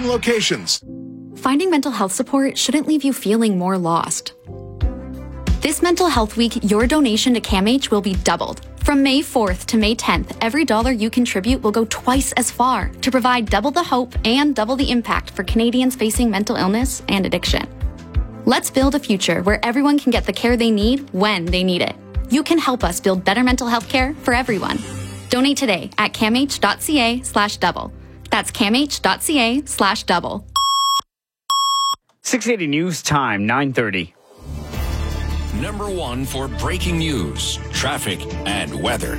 13 locations. Finding mental health support shouldn't leave you feeling more lost. This Mental Health Week, your donation to CAMH will be doubled. From May 4th to May 10th, every dollar you contribute will go twice as far to provide double the hope and double the impact for Canadians facing mental illness and addiction. Let's build a future where everyone can get the care they need when they need it. You can help us build better mental health care for everyone. Donate today at camh.ca/double. That's camh.ca/double. 680 News Time, 9:30. Number one for breaking news, traffic, and weather.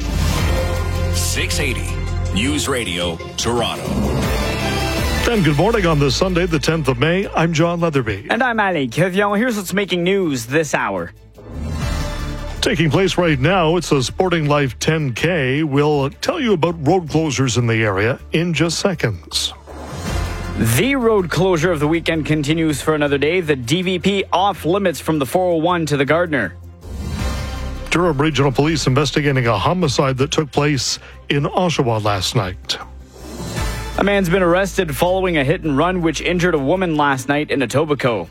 680 News Radio, Toronto. And good morning on this Sunday, the 10th of May. I'm John Leatherby. And I'm Ali Kevion. Here's what's making news this hour. Taking place right now, it's a Sporting Life 10K. We'll tell you about road closures in the area in just seconds. The road closure of the weekend continues for another day. The DVP off limits from the 401 to the Gardiner. Durham Regional Police investigating a homicide that took place in Oshawa last night. A man's been arrested following a hit and run which injured a woman last night in Etobicoke.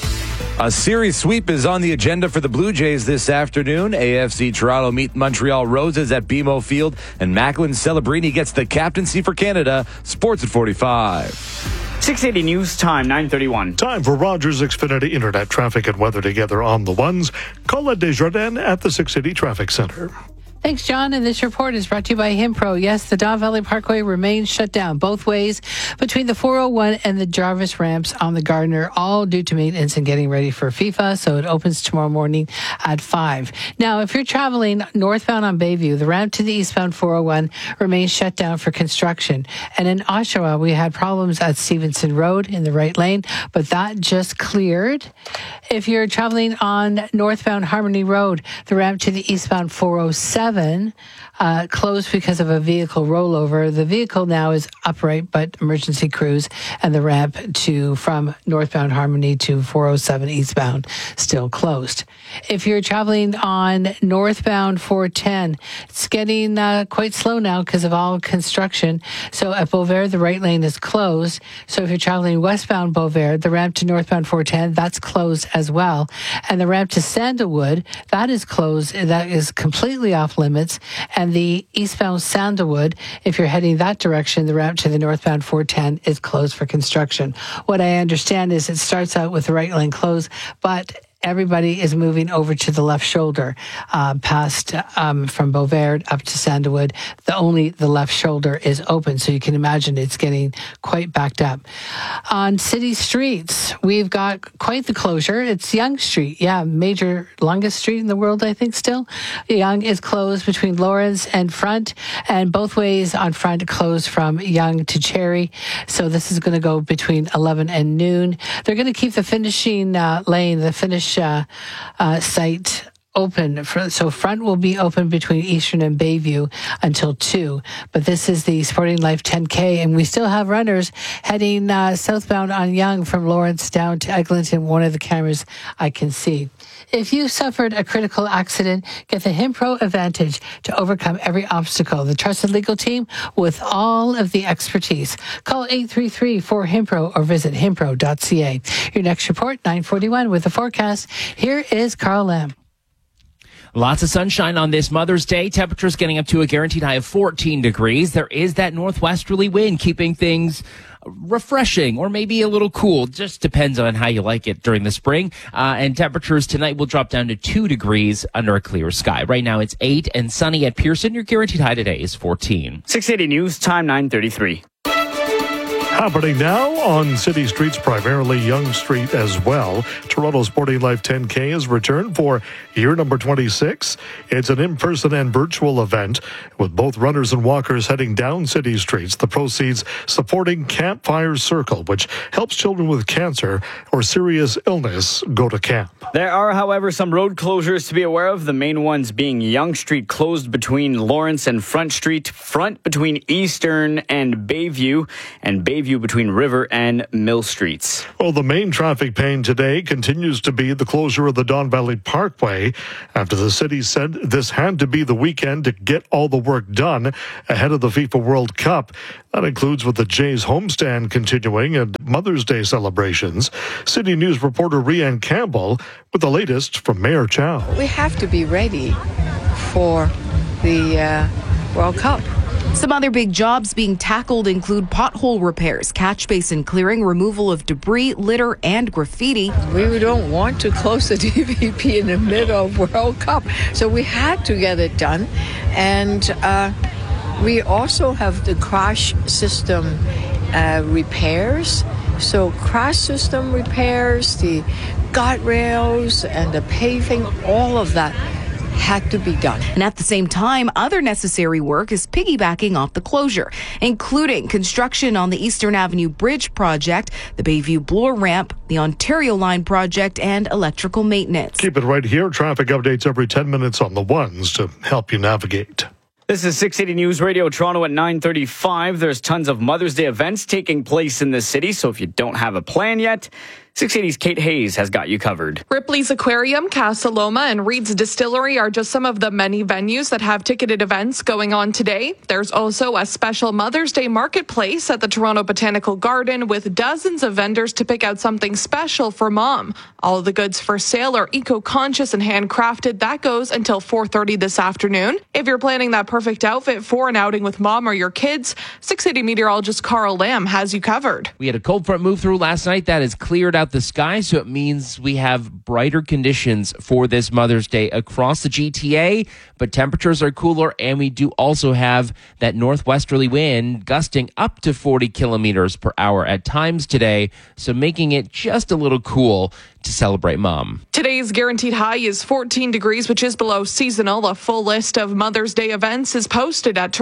A series sweep is on the agenda for the Blue Jays this afternoon. AFC Toronto meet Montreal Roses at BMO Field, and Macklin Celebrini gets the captaincy for Canada. Sports at 45. 680 News Time, 9:31. Time for Rogers Xfinity Internet traffic and weather together on the ones. Colette Desjardins at the 680 Traffic Center. Thanks, John. And this report is brought to you by Himpro. Yes, the Don Valley Parkway remains shut down both ways between the 401 and the Jarvis ramps on the Gardiner, all due to maintenance and getting ready for FIFA. So it opens tomorrow morning at 5. Now, if you're traveling northbound on Bayview, the ramp to the eastbound 401 remains shut down for construction. And in Oshawa, we had problems at Stevenson Road in the right lane, but that just cleared. If you're traveling on northbound Harmony Road, the ramp to the eastbound 407 closed because of a vehicle rollover. The vehicle now is upright, but emergency crews, and the ramp from northbound Harmony to 407 eastbound still closed. If you're traveling on northbound 410, it's getting quite slow now because of all construction. So at Beauvais, the right lane is closed. So if you're traveling westbound Beauvais, the ramp to northbound 410, that's closed as well. And the ramp to Sandalwood, that is closed. That is completely off limits. And the eastbound Sandalwood, if you're heading that direction, the ramp to the northbound 410 is closed for construction. What I understand is it starts out with the right lane closed, but everybody is moving over to the left shoulder, past from Beauvais up to Sandalwood. Only the left shoulder is open, so you can imagine it's getting quite backed up. On city streets, we've got quite the closure. It's Yonge Street, longest street in the world, I think. Still, Yonge is closed between Lawrence and Front, and both ways on Front closed from Yonge to Cherry. So this is going to go between 11 and noon. They're going to keep the finishing lane, the finish site open. So Front will be open between Eastern and Bayview until 2. But this is the Sporting Life 10K, and we still have runners heading southbound on Yonge from Lawrence down to Eglinton, one of the cameras I can see. If you suffered a critical accident, get the Himpro Advantage to overcome every obstacle. The trusted legal team with all of the expertise. Call 833-4HIMPRO or visit himpro.ca. Your next report, 9:41 with the forecast. Here is Carl Lamb. Lots of sunshine on this Mother's Day. Temperatures getting up to a guaranteed high of 14 degrees. There is that northwesterly wind keeping things refreshing or maybe a little cool. Just depends on how you like it during the spring. And temperatures tonight will drop down to 2 degrees under a clear sky. Right now it's 8 and sunny at Pearson. Your guaranteed high today is 14. 680 News Time, 9:33. Happening now on city streets, primarily Yonge Street as well. Toronto Sporting Life 10K has returned for year number 26. It's an in-person and virtual event with both runners and walkers heading down city streets. The proceeds supporting Campfire Circle, which helps children with cancer or serious illness go to camp. There are, however, some road closures to be aware of. The main ones being Yonge Street closed between Lawrence and Front Street, Front between Eastern and Bayview Bayview between River and Mill Streets. Well, the main traffic pain today continues to be the closure of the Don Valley Parkway after the city said this had to be the weekend to get all the work done ahead of the FIFA World Cup. That includes with the Jays homestand continuing and Mother's Day celebrations. City News reporter Rianne Campbell with the latest from Mayor Chow. We have to be ready for the World Cup. Some other big jobs being tackled include pothole repairs, catch basin clearing, removal of debris, litter, and graffiti. We don't want to close the DVP in the middle of World Cup, so we had to get it done. And we also have the crash system repairs. So crash system repairs, the guardrails and the paving, all of that had to be done. And at the same time, other necessary work is piggybacking off the closure, including construction on the Eastern Avenue Bridge project, the Bayview Bloor Ramp, the Ontario Line project, and electrical maintenance. Keep it right here. Traffic updates every 10 minutes on the ones to help you navigate. This is 680 News Radio Toronto at 9:35. There's tons of Mother's Day events taking place in the city, so if you don't have a plan yet, 680's Kate Hayes has got you covered. Ripley's Aquarium, Casa Loma, and Reed's Distillery are just some of the many venues that have ticketed events going on today. There's also a special Mother's Day marketplace at the Toronto Botanical Garden with dozens of vendors to pick out something special for Mom. All of the goods for sale are eco-conscious and handcrafted. That goes until 4:30 this afternoon. If you're planning that perfect outfit for an outing with Mom or your kids, 680 meteorologist Carl Lamb has you covered. We had a cold front move through last night that has cleared out the sky, so it means we have brighter conditions for this Mother's Day across the GTA, but temperatures are cooler, and we do also have that northwesterly wind gusting up to 40 kilometers per hour at times today, so making it just a little cool to celebrate Mom. Today's guaranteed high is 14 degrees, which is below seasonal. A full list of Mother's Day events is posted at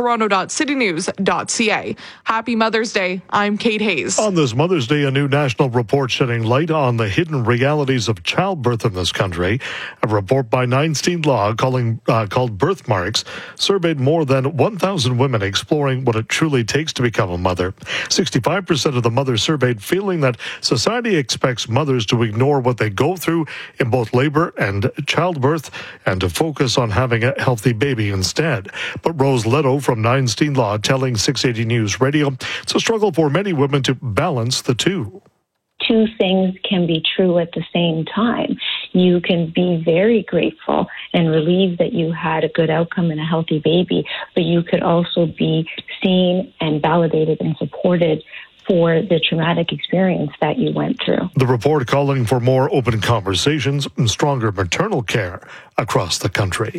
toronto.citynews.ca. Happy Mother's Day. I'm Kate Hayes. On this Mother's Day, a new national report shedding light on the hidden realities of childbirth in this country. A report by 9 Law called Birthmarks surveyed more than 1,000 women exploring what it truly takes to become a mother. 65% of the mothers surveyed feeling that society expects mothers to ignore what they go through in both labor and childbirth and to focus on having a healthy baby instead. But Rose Leto from 9 Law telling 680 News Radio, it's a struggle for many women to balance the two. Two things can be true at the same time. You can be very grateful and relieved that you had a good outcome and a healthy baby, but you could also be seen and validated and supported for the traumatic experience that you went through. The report calling for more open conversations and stronger maternal care across the country.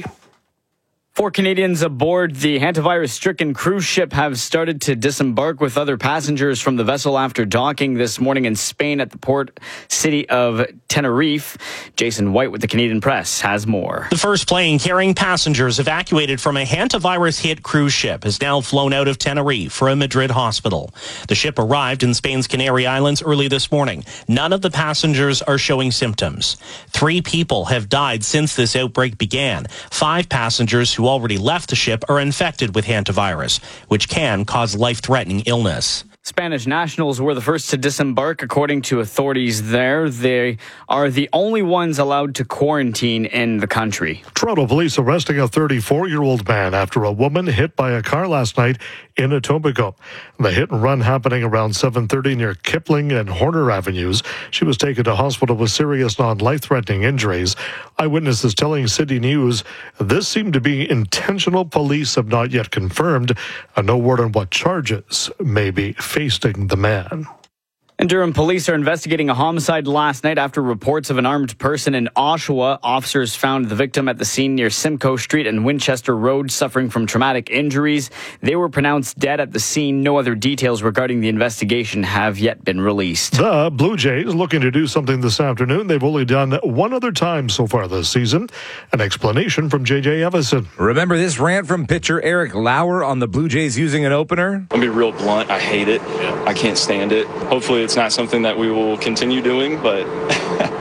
4 Canadians aboard the hantavirus-stricken cruise ship have started to disembark with other passengers from the vessel after docking this morning in Spain at the port city of Tenerife. Jason White with the Canadian Press has more. The first plane carrying passengers evacuated from a hantavirus-hit cruise ship has now flown out of Tenerife for a Madrid hospital. The ship arrived in Spain's Canary Islands early this morning. None of the passengers are showing symptoms. 3 people have died since this outbreak began. 5 passengers who already left the ship are infected with hantavirus, which can cause life-threatening illness. Spanish nationals were the first to disembark, according to authorities there. They are the only ones allowed to quarantine in the country. Toronto police arresting a 34-year-old man after a woman hit by a car last night in Etobicoke. The hit and run happening around 7:30 near Kipling and Horner Avenues. She was taken to hospital with serious non-life-threatening injuries. Eyewitnesses telling City News this seemed to be intentional. Police have not yet confirmed. No word on what charges may be facing the man. And Durham police are investigating a homicide last night after reports of an armed person in Oshawa. Officers found the victim at the scene near Simcoe Street and Winchester Road, suffering from traumatic injuries. They were pronounced dead at the scene. No other details regarding the investigation have yet been released. The Blue Jays looking to do something this afternoon. They've only done one other time so far this season. An explanation from J.J. Evison. Remember this rant from pitcher Eric Lauer on the Blue Jays using an opener? I'll be real blunt. I hate it. I can't stand it. Hopefully it's not something that we will continue doing, but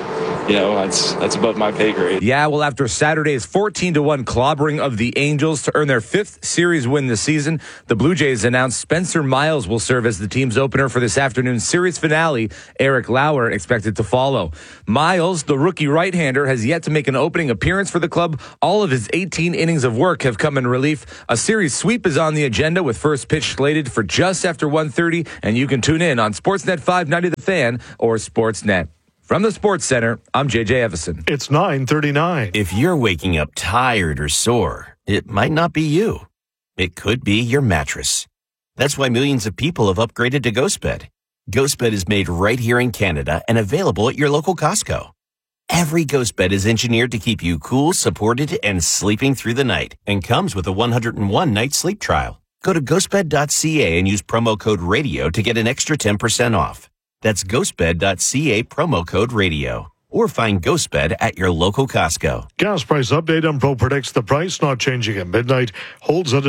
that's above my pay grade. Yeah, well, after Saturday's 14-1 clobbering of the Angels to earn their 5th series win this season, the Blue Jays announced Spencer Miles will serve as the team's opener for this afternoon's series finale. Eric Lauer expected to follow. Miles, the rookie right-hander, has yet to make an opening appearance for the club. All of his 18 innings of work have come in relief. A series sweep is on the agenda with first pitch slated for just after 1:30, and you can tune in on Sportsnet 590 The Fan or Sportsnet. From the Sports Center, I'm JJ Evison. It's 9:39. If you're waking up tired or sore, it might not be you. It could be your mattress. That's why millions of people have upgraded to GhostBed. GhostBed is made right here in Canada and available at your local Costco. Every GhostBed is engineered to keep you cool, supported, and sleeping through the night, and comes with a 101-night sleep trial. Go to ghostbed.ca and use promo code RADIO to get an extra 10% off. That's ghostbed.ca, promo code RADIO. Or find GhostBed at your local Costco. Gas price update. Pro predicts the price not changing at midnight. Holds at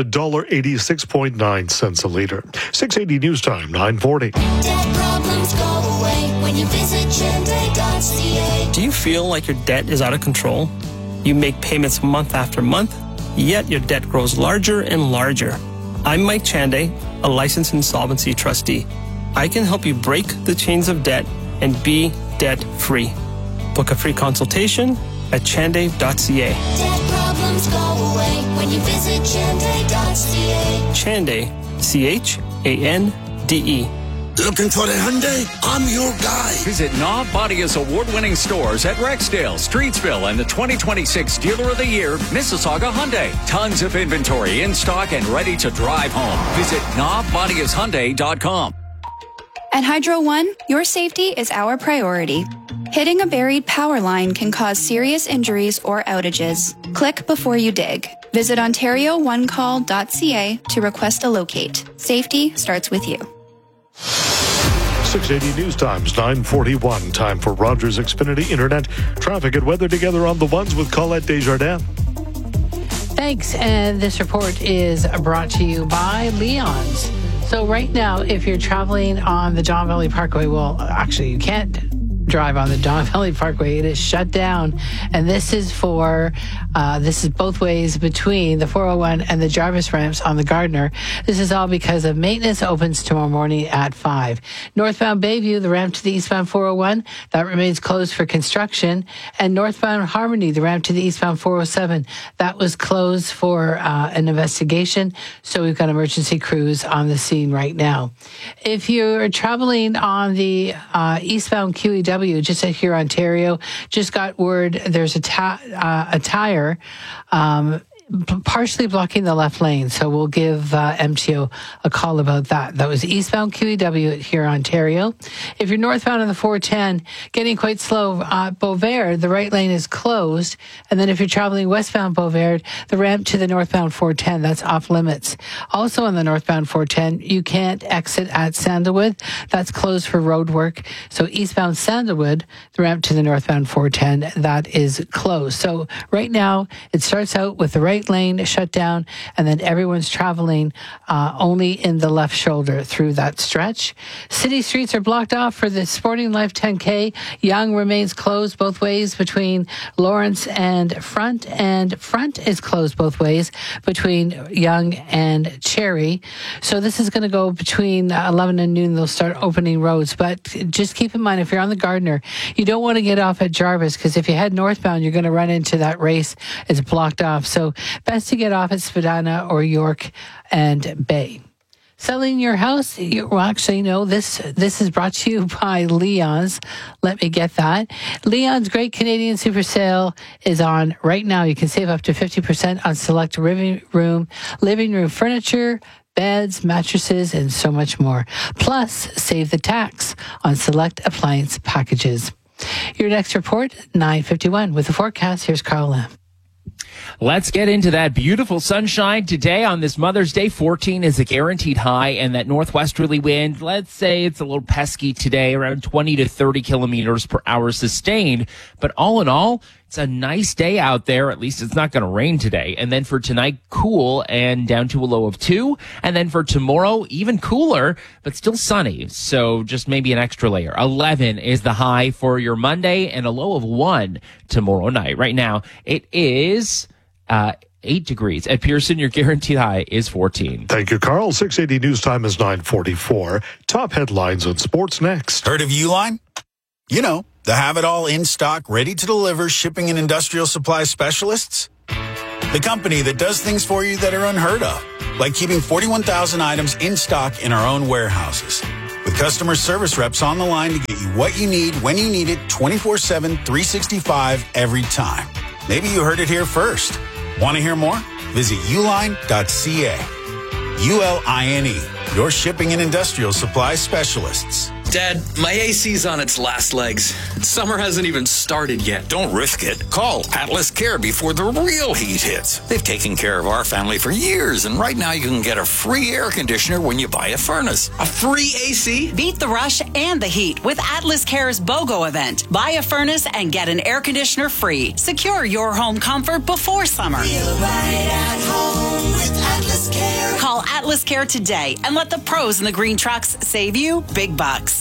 $1.86.9 a liter. 680 News Time, 9:40. Debt problems go away when you visit Chande.ca. Do you feel like your debt is out of control? You make payments month after month, yet your debt grows larger and larger. I'm Mike Chande, a licensed insolvency trustee. I can help you break the chains of debt and be debt-free. Book a free consultation at chande.ca. Debt problems go away when you visit Chande.ca. Chande, C-H-A-N-D-E. Looking for a Hyundai? I'm your guy. Visit Knob Bodia's award-winning stores at Rexdale, Streetsville, and the 2026 Dealer of the Year, Mississauga Hyundai. Tons of inventory in stock and ready to drive home. Visit knobbodiashyundai.com. At Hydro One, your safety is our priority. Hitting a buried power line can cause serious injuries or outages. Click before you dig. Visit OntarioOneCall.ca to request a locate. Safety starts with you. 680 News Times, 9:41. Time for Rogers Xfinity Internet traffic and weather together on the ones with Colette Desjardins. Thanks. And this report is brought to you by Leon's. So right now, if you're traveling on the Don Valley Parkway, well, actually, you can't drive on the Don Valley Parkway. It is shut down. And this is both ways between the 401 and the Jarvis ramps on the Gardiner. This is all because of maintenance. Opens tomorrow morning at 5. Northbound Bayview, the ramp to the eastbound 401, that remains closed for construction. And northbound Harmony, the ramp to the eastbound 407, that was closed for an investigation. So we've got emergency crews on the scene right now. If you're traveling on the eastbound QEW, just at here, Ontario, just got word there's a tire partially blocking the left lane. So we'll give MTO a call about that. That was eastbound QEW at here, Ontario. If you're northbound on the 410, getting quite slow, Beauvert, the right lane is closed. And then if you're traveling westbound Beauvert, the ramp to the northbound 410, that's off limits. Also on the northbound 410, you can't exit at Sandalwood. That's closed for road work. So eastbound Sandalwood, the ramp to the northbound 410, that is closed. So right now, it starts out with the right lane shut down, and then everyone's traveling only in the left shoulder through that stretch. City streets are blocked off for the Sporting Life 10K. Yonge remains closed both ways between Lawrence and Front is closed both ways between Yonge and Cherry. So this is going to go between 11 and noon. They'll start opening roads, but just keep in mind, if you're on the Gardiner, you don't want to get off at Jarvis, because if you head northbound, you're going to run into that race. It's blocked off. So best to get off at Spadina or York and Bay. Selling your house? Well, actually, no, this is brought to you by Leon's. Let me get that. Leon's Great Canadian Super Sale is on right now. You can save up to 50% on select living room furniture, beds, mattresses, and so much more. Plus, save the tax on select appliance packages. Your next report, 9:51. With the forecast, here's Carl Lamb. Let's get into that beautiful sunshine today on this Mother's Day. 14 is a guaranteed high, and that northwesterly wind, let's say it's a little pesky today, around 20 to 30 kilometers per hour sustained. But all in all, It's a nice day out there. At least it's not going to rain today. And then for tonight, cool and down to a low of 2. And then for tomorrow, even cooler, but still sunny. So just maybe an extra layer. 11 is the high for your Monday and a low of 1 tomorrow night. Right now, it is 8 degrees. At Pearson, your guaranteed high is 14. Thank you, Carl. 680 news time is 9:44. Top headlines on sports next. Heard of Uline? You know, the have-it-all in stock, ready to deliver shipping and industrial supply specialists. The company that does things for you that are unheard of, like keeping 41,000 items in stock in our own warehouses. With customer service reps on the line to get you what you need, when you need it, 24/7, 365, every time. Maybe you heard it here first. Want to hear more? Visit uline.ca. ULINE, your shipping and industrial supply specialists. Dad, my AC's on its last legs. Summer hasn't even started yet. Don't risk it. Call Atlas Care before the real heat hits. They've taken care of our family for years, and right now you can get a free air conditioner when you buy a furnace. A free AC? Beat the rush and the heat with Atlas Care's BOGO event. Buy a furnace and get an air conditioner free. Secure your home comfort before summer. Feel right at home with Atlas Care. Call Atlas Care today and let the pros in the green trucks save you big bucks.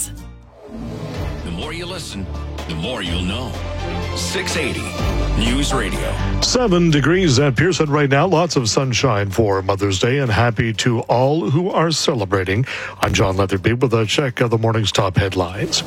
The more you listen, the more you'll know. 680 News Radio. 7 degrees at Pearson right now. Lots of sunshine for Mother's Day, and happy to all who are celebrating. I'm John Leatherby with a check of the morning's top headlines.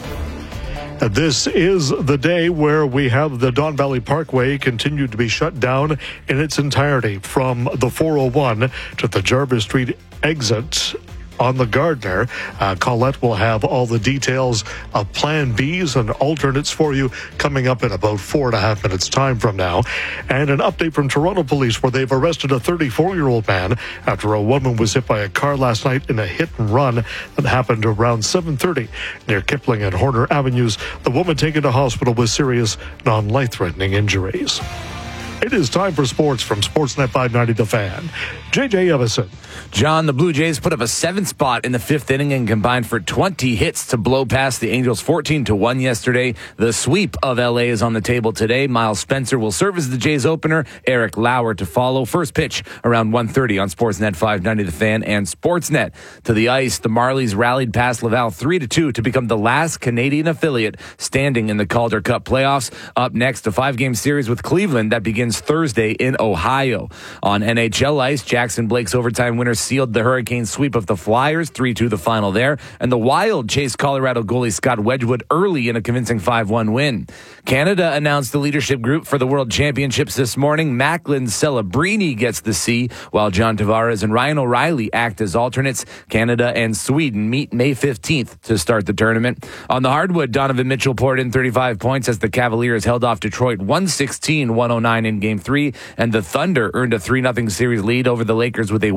This is the day where we have the Don Valley Parkway continue to be shut down in its entirety from the 401 to the Jarvis Street exit on the Gardner. Colette will have all the details of Plan Bs and alternates for you coming up in about 4.5 minutes time from now. And an update from Toronto Police where they've arrested a 34-year-old man after a woman was hit by a car last night in a hit and run that happened around 7:30 near Kipling and Horner Avenues. The woman taken to hospital with serious non-life-threatening injuries. It is time for sports from Sportsnet 590 The Fan. JJ Evison. John, the Blue Jays put up a 7th spot in the 5th inning and combined for 20 hits to blow past the Angels 14-1 yesterday. The sweep of LA is on the table today. Miles Spencer will serve as the Jays opener. Eric Lauer to follow. First pitch around 1:30 on Sportsnet 590 The Fan and Sportsnet. To the ice, the Marlies rallied past Laval 3-2 to become the last Canadian affiliate standing in the Calder Cup playoffs. Up next, a 5-game series with Cleveland that begins Thursday in Ohio. On NHL ice, Jackson Blake's overtime winner sealed the Hurricane sweep of the Flyers, 3-2 the final there, and the Wild chased Colorado goalie Scott Wedgwood early in a convincing 5-1 win. Canada announced the leadership group for the World Championships this morning. Macklin Celebrini gets the C, while John Tavares and Ryan O'Reilly act as alternates. Canada and Sweden meet May 15th to start the tournament. On the hardwood, Donovan Mitchell poured in 35 points as the Cavaliers held off Detroit 116-109 in Game 3, and the Thunder earned a 3-0 series lead over the Lakers with a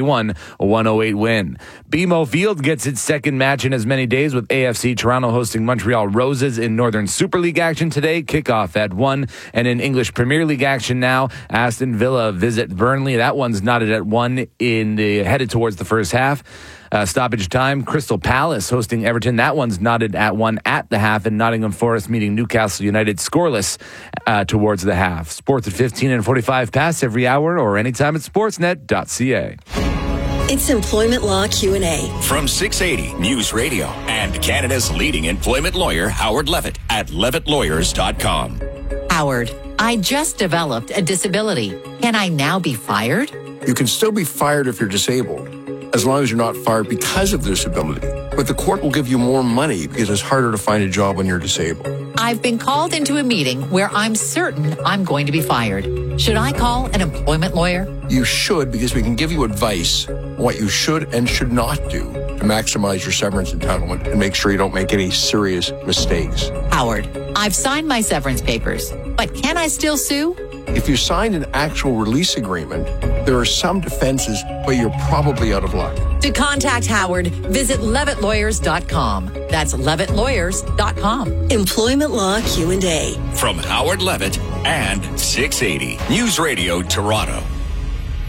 131-108 win. BMO Field gets its second match in as many days with AFC Toronto hosting Montreal Roses in Northern Super League action today. Kickoff at 1. And in English Premier League action now, Aston Villa visit Burnley. That one's knotted at 1 headed towards the first half. Stoppage time, Crystal Palace hosting Everton. That one's knotted at 1 at the half, and Nottingham Forest meeting Newcastle United scoreless towards the half. Sports at 15 and 45 past every hour or anytime at sportsnet.ca. It's Employment Law Q&A. From 680 News Radio and Canada's leading employment lawyer, Howard Levitt at levittlawyers.com. Howard, I just developed a disability. Can I now be fired? You can still be fired if you're disabled, as long as you're not fired because of disability. But the court will give you more money because it's harder to find a job when you're disabled. I've been called into a meeting where I'm certain I'm going to be fired. Should I call an employment lawyer? You should, because we can give you advice on what you should and should not do to maximize your severance entitlement and make sure you don't make any serious mistakes. Howard, I've signed my severance papers, but can I still sue? If you signed an actual release agreement, there are some defenses, but you're probably out of luck. To contact Howard, visit levittlawyers.com. That's levittlawyers.com. Employment Law Q&A. From Howard Levitt and 680 News Radio Toronto.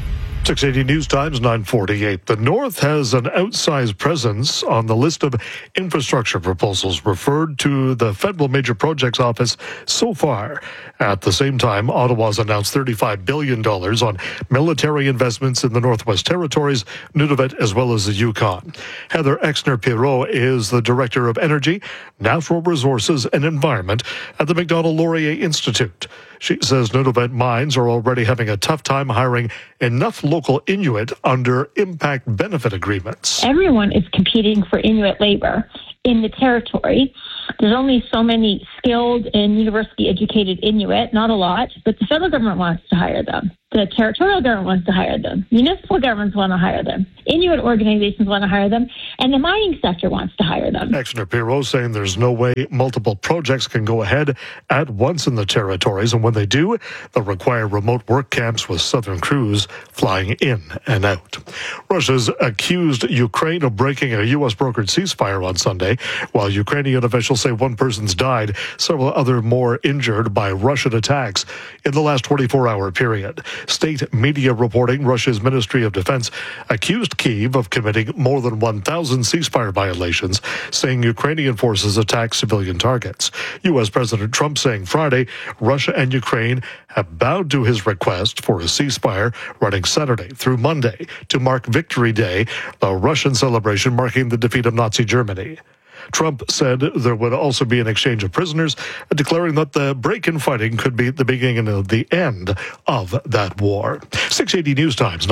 680 News Times 9:48. The North has an outsized presence on the list of infrastructure proposals referred to the Federal Major Projects Office so far. At the same time, Ottawa's announced $35 billion on military investments in the Northwest Territories, Nunavut, as well as the Yukon. Heather Exner-Pirot is the Director of Energy, Natural Resources and Environment at the Macdonald-Laurier Institute. She says Nunavut mines are already having a tough time hiring enough local Inuit under impact benefit agreements. Everyone is competing for Inuit labor in the territory. There's only so many skilled and university-educated Inuit, not a lot, but the federal government wants to hire them. The territorial government wants to hire them. Municipal governments want to hire them. Inuit organizations want to hire them. And the mining sector wants to hire them. Exner-Pirot saying there's no way multiple projects can go ahead at once in the territories. And when they do, they'll require remote work camps with Southern crews flying in and out. Russia's accused Ukraine of breaking a U.S. brokered ceasefire on Sunday, while Ukrainian officials say one person's died, several other more injured by Russian attacks in the last 24-hour period. State media reporting Russia's Ministry of Defense accused Kyiv of committing more than 1,000 ceasefire violations, saying Ukrainian forces attacked civilian targets. U.S. President Trump saying Friday Russia and Ukraine have bowed to his request for a ceasefire running Saturday through Monday to mark Victory Day, the Russian celebration marking the defeat of Nazi Germany. Trump said there would also be an exchange of prisoners, declaring that the break in fighting could be the beginning of the end of that war. 680 News Times,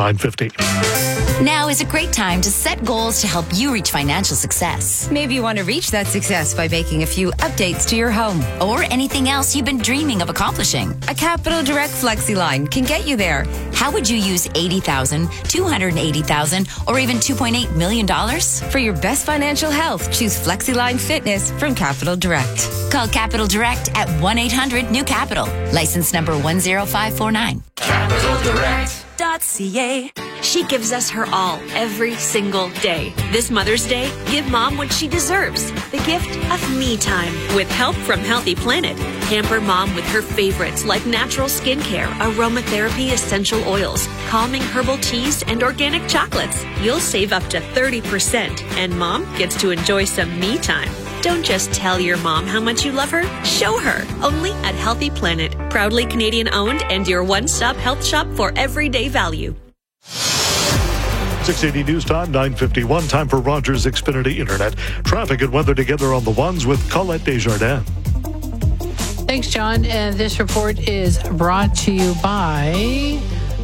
9:50. Now is a great time to set goals to help you reach financial success. Maybe you want to reach that success by making a few updates to your home. Or anything else you've been dreaming of accomplishing. A Capital Direct FlexiLine can get you there. How would you use $80,000, $280,000, or even $2.8 million? For your best financial health, choose FlexiLine Fitness from Capital Direct. Call Capital Direct at 1-800-NEW-CAPITAL. License number 10549. CapitalDirect.ca. She gives us her all every single day. This Mother's Day, give Mom what she deserves, the gift of me time. With help from Healthy Planet, pamper Mom with her favorites like natural skincare, aromatherapy essential oils, calming herbal teas, and organic chocolates. You'll save up to 30%, and Mom gets to enjoy some me time. Don't just tell your mom how much you love her. Show her. Only at Healthy Planet. Proudly Canadian owned and your one-stop health shop for everyday value. 680 News Time, 9:51. Time for Rogers Xfinity Internet. Traffic and weather together on the ones with Colette Desjardins. Thanks, John. And this report is brought to you by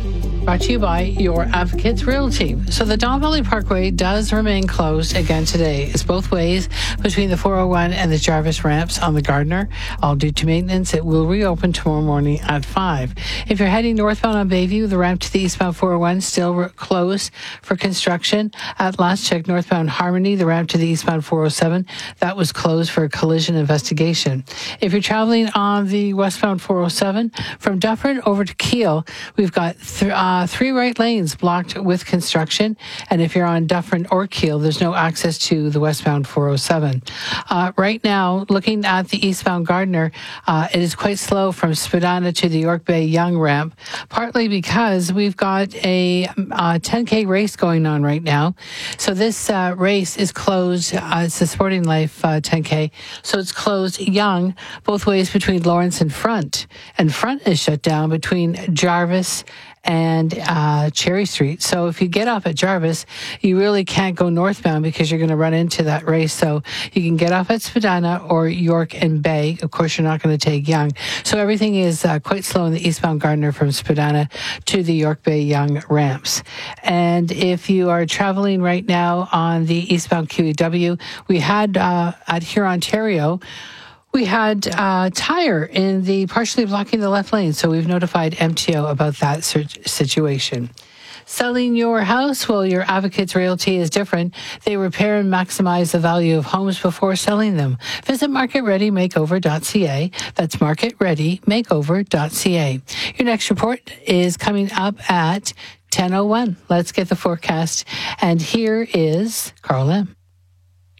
Your Advocates Realty. So the Don Valley Parkway does remain closed again today. It's both ways between the 401 and the Jarvis ramps on the Gardiner. All due to maintenance. It will reopen tomorrow morning at 5. If you're heading northbound on Bayview, the ramp to the eastbound 401 still closed for construction. At last check, northbound Harmony, the ramp to the eastbound 407, that was closed for a collision investigation. If you're traveling on the westbound 407 from Dufferin over to Kiel, we've got 3 right lanes blocked with construction. And if you're on Dufferin or Kiel, there's no access to the westbound 407. Right now, looking at the eastbound Gardiner, it is quite slow from Spadina to the York Bay Young ramp, partly because we've got a 10K race going on right now. So this race is closed. It's the Sporting Life 10K. So it's closed Young both ways between Lawrence and Front. And Front is shut down between Jarvis and Cherry Street. So if you get off at Jarvis, you really can't go northbound because you're going to run into that race. So you can get off at Spadina or York and Bay. Of course, you're not going to take Young. So everything is quite slow in the eastbound Gardiner from Spadina to the York Bay Young ramps. And if you are traveling right now on the eastbound QEW, we had at Hurontario, we had a tire in the partially blocking the left lane, so we've notified MTO about that situation. Selling your house? Well, Your Advocates Realty is different. They repair and maximize the value of homes before selling them. Visit MarketReadyMakeover.ca. That's MarketReadyMakeover.ca. Your next report is coming up at 10:01. Let's get the forecast. And here is Carl M.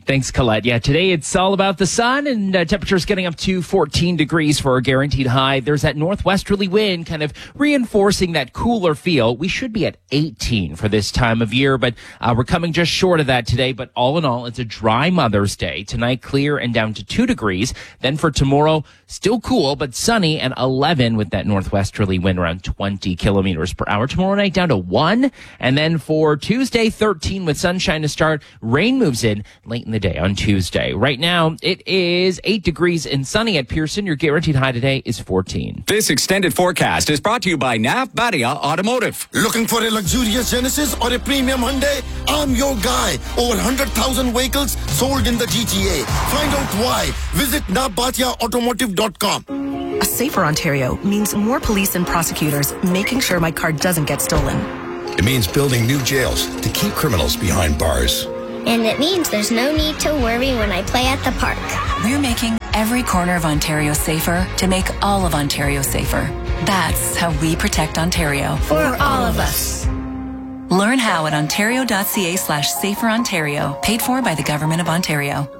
Thanks, Colette. Yeah, today it's all about the sun, and temperatures getting up to 14 degrees for a guaranteed high. There's that northwesterly wind kind of reinforcing that cooler feel. We should be at 18 for this time of year, but we're coming just short of that today. But all in all, it's a dry Mother's Day. Tonight, clear and down to 2 degrees. Then for tomorrow, still cool, but sunny and 11 with that northwesterly wind around 20 kilometers per hour. Tomorrow night down to 1. And then for Tuesday, 13 with sunshine to start. Rain moves in late in the day on Tuesday. Right now, it is 8 degrees and sunny at Pearson. Your guaranteed high today is 14. This extended forecast is brought to you by Nav Badia Automotive. Looking for a luxurious Genesis or a premium Hyundai? I'm your guy. Over 100,000 vehicles sold in the GTA. Find out why. Visit navbatiaautomotive.com. A safer Ontario means more police and prosecutors making sure my car doesn't get stolen. It means building new jails to keep criminals behind bars. And it means there's no need to worry when I play at the park. We're making every corner of Ontario safer to make all of Ontario safer. That's how we protect Ontario. For all of us. Learn how at ontario.ca/saferontario. Paid for by the Government of Ontario.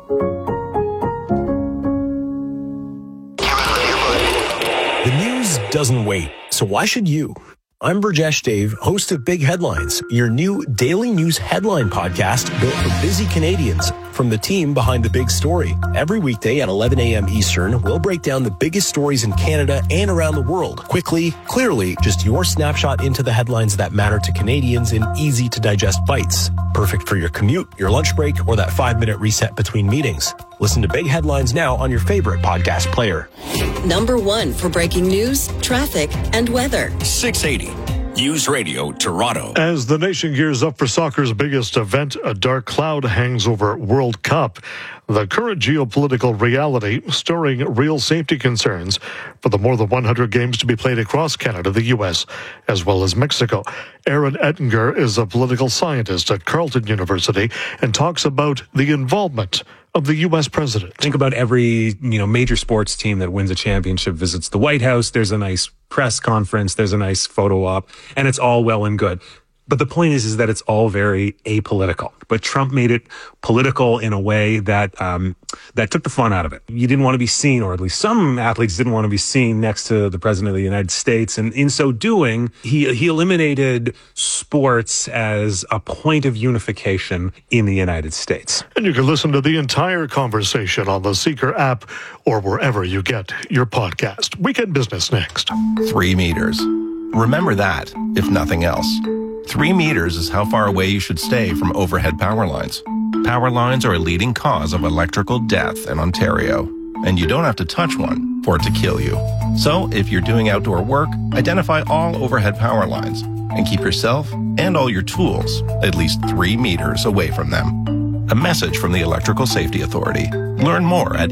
The news doesn't wait, so why should you? I'm Burjesh Dave, host of Big Headlines, your new daily news headline podcast built for busy Canadians from the team behind the big story. Every weekday at 11 a.m. Eastern, we'll break down the biggest stories in Canada and around the world. Quickly, clearly, just your snapshot into the headlines that matter to Canadians in easy-to-digest bites. Perfect for your commute, your lunch break, or that 5-minute reset between meetings. Listen to Big Headlines now on your favorite podcast player. Number 1 for breaking news, traffic, and weather. 680. News Radio Toronto. As the nation gears up for soccer's biggest event, a dark cloud hangs over World Cup. The current geopolitical reality stirring real safety concerns for the more than 100 games to be played across Canada, the U.S., as well as Mexico. Aaron Ettinger is a political scientist at Carleton University and talks about the involvement of the U.S. president. Think about every, major sports team that wins a championship visits the White House. There's a nice press conference. There's a nice photo op, and it's all well and good. But the point is that it's all very apolitical. But Trump made it political in a way that that took the fun out of it. You didn't want to be seen, or at least some athletes didn't want to be seen next to the president of the United States. And in so doing, he eliminated sports as a point of unification in the United States. And you can listen to the entire conversation on the Seeker app or wherever you get your podcast. Weekend Business next. 3 meters. Remember that, if nothing else. 3 meters is how far away you should stay from overhead power lines. Power lines are a leading cause of electrical death in Ontario, and you don't have to touch one for it to kill you. So, if you're doing outdoor work, identify all overhead power lines and keep yourself and all your tools at least 3 meters away from them. A message from the Electrical Safety Authority. Learn more at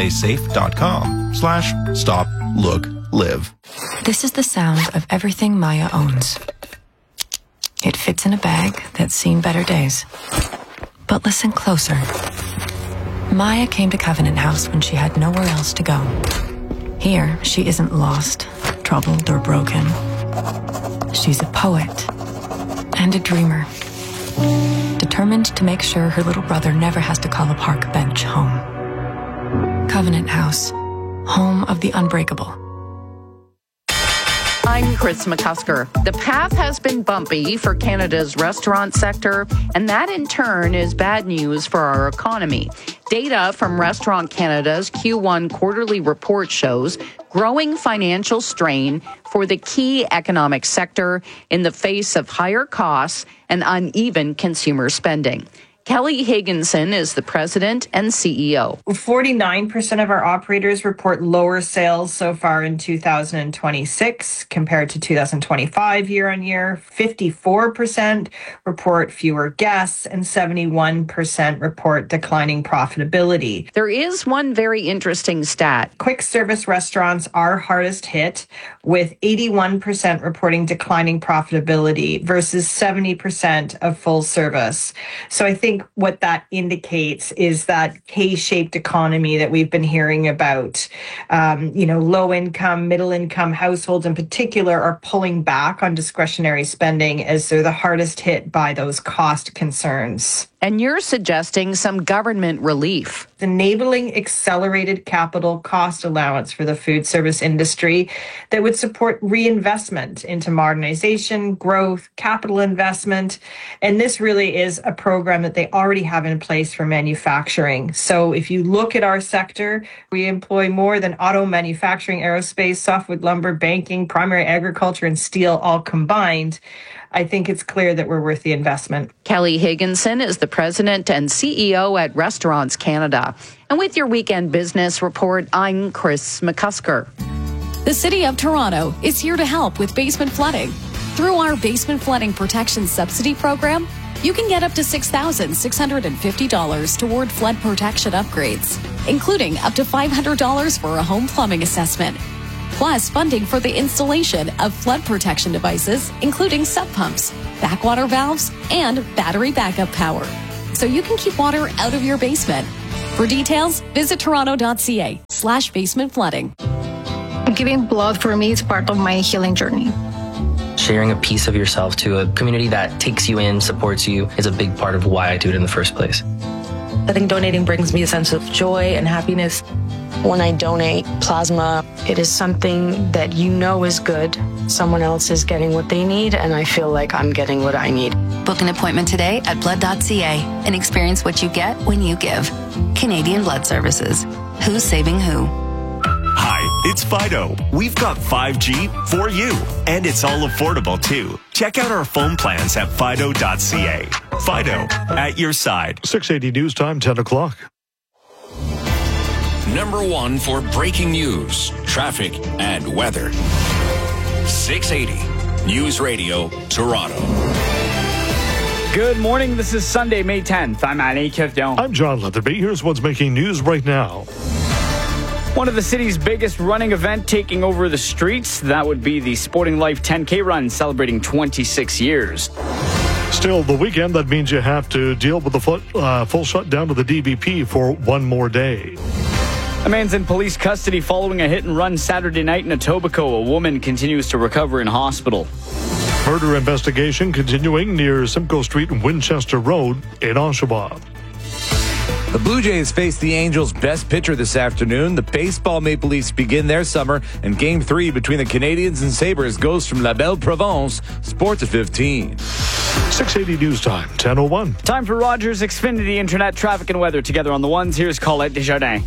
esasafe.com/stop-look-live. This is the sound of everything Maya owns. It fits in a bag that's seen better days. But listen closer. Maya came to Covenant House when she had nowhere else to go. Here, she isn't lost, troubled, or broken. She's a poet and a dreamer, determined to make sure her little brother never has to call a park bench home. Covenant House, home of the unbreakable. I'm Chris McCusker. The path has been bumpy for Canada's restaurant sector, and that in turn is bad news for our economy. Data from Restaurant Canada's Q1 quarterly report shows growing financial strain for the key economic sector in the face of higher costs and uneven consumer spending. Kelly Higginson is the president and CEO. 49% of our operators report lower sales so far in 2026 compared to 2025 year on year. 54% report fewer guests and 71% report declining profitability. There is one very interesting stat. Quick service restaurants are hardest hit, with 81% reporting declining profitability versus 70% of full service. So I think what that indicates is that K-shaped economy that we've been hearing about. Low income, middle income households in particular are pulling back on discretionary spending as they're the hardest hit by those cost concerns. and you're suggesting some government relief. Enabling accelerated capital cost allowance for the food service industry that would support reinvestment into modernization, growth, capital investment. And this really is a program that they already have in place for manufacturing. So if you look at our sector, we employ more than auto manufacturing, aerospace, softwood lumber, banking, primary agriculture, and steel all combined. I think it's clear that we're worth the investment. Kelly Higginson is the president and CEO at Restaurants Canada. And with your weekend business report, I'm Chris McCusker. The City of Toronto is here to help with basement flooding. Through our Basement Flooding Protection Subsidy Program, you can get up to $650 toward flood protection upgrades, including up to $500 for a home plumbing assessment. Plus funding for the installation of flood protection devices, including sub pumps, backwater valves, and battery backup power, so you can keep water out of your basement. For details, visit toronto.ca/basement flooding. Giving blood for me is part of my healing journey. Sharing a piece of yourself to a community that takes you in, supports you, is a big part of why I do it in the first place. I think donating brings me a sense of joy and happiness. When I donate plasma, it is something that you know is good. Someone else is getting what they need, and I feel like I'm getting what I need. Book an appointment today at blood.ca and experience what you get when you give. Canadian Blood Services. Who's saving who? Hi, it's Fido. We've got 5G for you, and it's all affordable too. Check out our phone plans at fido.ca. Fido, at your side. 680 News Time, 10 o'clock. Number one for breaking news, traffic, and weather. 680 News Radio, Toronto. Good morning. This is Sunday, May 10th. I'm Ali Kifdon. I'm John Leatherby. Here's what's making news right now. One of the city's biggest running event taking over the streets. That would be the Sporting Life 10K run, celebrating 26 years. Still, the weekend, that means you have to deal with the full shutdown of the DVP for one more day. A man's in police custody following a hit and run Saturday night in Etobicoke. A woman continues to recover in hospital. Murder investigation continuing near Simcoe Street and Winchester Road in Oshawa. The Blue Jays face the Angels' best pitcher this afternoon. The baseball Maple Leafs begin their summer, and Game 3 between the Canadians and Sabres goes from La Belle Provence. Sports at 15. 680 News Time, 10:01. Time for Rogers Xfinity Internet traffic and weather together on the ones. Here's Colette Desjardins.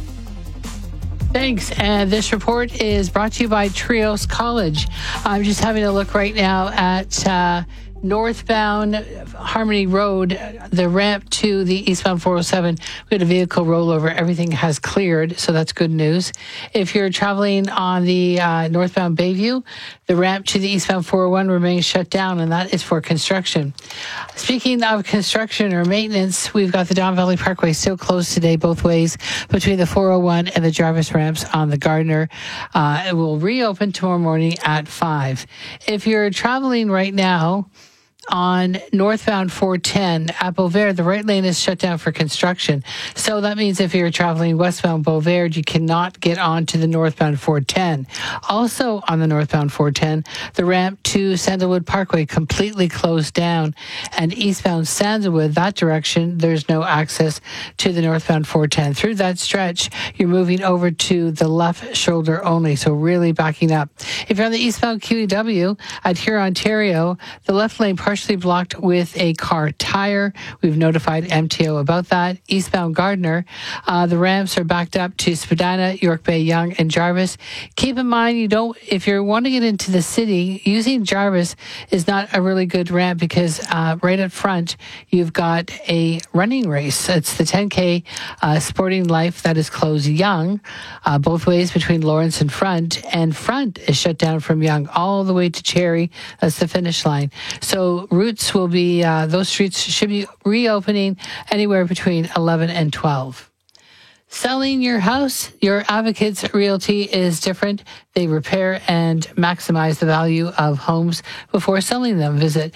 Thanks. And this report is brought to you by Trios College. I'm just having a look right now at northbound Harmony Road, the ramp to the eastbound 407. We had a vehicle rollover. Everything has cleared, so that's good news. If you're traveling on the northbound Bayview, the ramp to the eastbound 401 remains shut down, and that is for construction. Speaking of construction or maintenance, we've got the Don Valley Parkway still closed today both ways between the 401 and the Jarvis ramps on the Gardner. It will reopen tomorrow morning at 5. If you're traveling right now on northbound 410 at Beauvais, the right lane is shut down for construction. So that means if you're traveling westbound Beauvais, you cannot get onto the northbound 410. Also on the northbound 410, the ramp to Sandalwood Parkway completely closed down, and eastbound Sandalwood, that direction, there's no access to the northbound 410. Through that stretch, you're moving over to the left shoulder only, so really backing up. If you're on the eastbound QEW at Huron, Ontario, the left lane partially blocked with a car tire. We've notified MTO about that. Eastbound Gardner, the ramps are backed up to Spadina, York Bay, Yonge, and Jarvis. Keep in mind, if you want to get into the city, using Jarvis is not a really good ramp because right up front, you've got a running race. It's the 10K Sporting Life that is closed Yonge, both ways between Lawrence and Front is shut down from Yonge all the way to Cherry. That's the finish line. So routes will be, those streets should be reopening anywhere between 11 and 12. Selling your house, your Advocates Realty is different. They repair and maximize the value of homes before selling them. Visit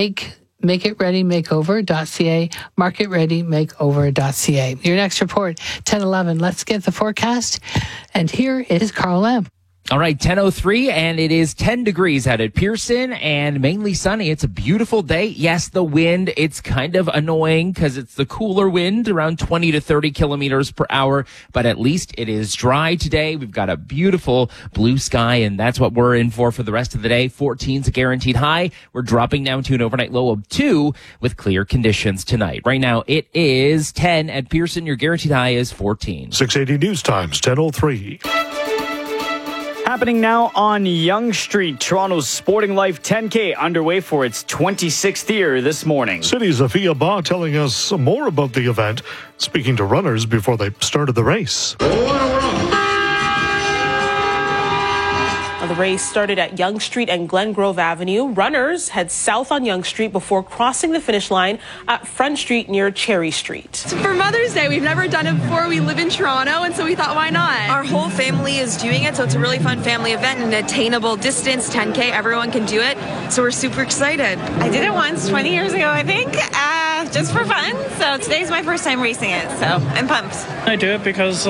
MakeItReadyMakeover.ca, MarketReadyMakeover.ca. Your next report, 10:11. Let's get the forecast. And here is Carl Lamb. All right, 10:03, and it is 10 degrees out at Pearson and mainly sunny. It's a beautiful day. Yes, the wind, it's kind of annoying because it's the cooler wind, around 20 to 30 kilometers per hour, but at least it is dry today. We've got a beautiful blue sky, and that's what we're in for the rest of the day. 14's a guaranteed high. We're dropping down to an overnight low of 2 with clear conditions tonight. Right now, it is 10 at Pearson. Your guaranteed high is 14. 680 News Times, 10:03. Happening now on Yonge Street, Toronto's Sporting Life 10K underway for its 26th year this morning. City's Afia Ba telling us more about the event, speaking to runners before they started the race. The race started at Yonge Street and Glengrove Avenue. Runners head south on Yonge Street before crossing the finish line at Front Street near Cherry Street. So for Mother's Day, we've never done it before. We live in Toronto, and so we thought, why not? Our whole family is doing it, so it's a really fun family event, an attainable distance, 10K. Everyone can do it, so we're super excited. I did it once 20 years ago, I think, just for fun. So today's my first time racing it, so I'm pumped. I do it because